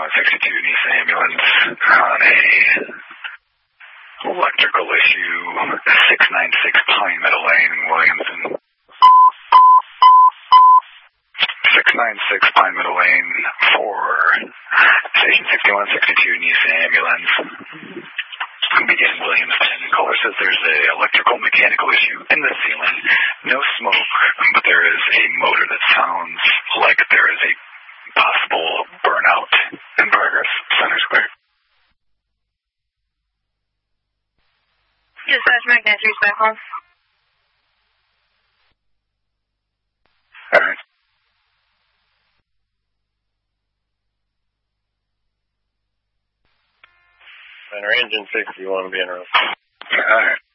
6162 Nice ambulance on a electrical issue, 696 Pine Meadow Lane, Williamson. 696 Pine Meadow Lane for Station 6162 Nice ambulance. Begin Williamston. Caller says there's an electrical mechanical issue in the ceiling. No smoke, but there is a motor that sounds like there is a possible burnout in Progress Center Square. Dispatch Magnet 3 back home. Alright. Center engine 6, you want to be interested. Alright.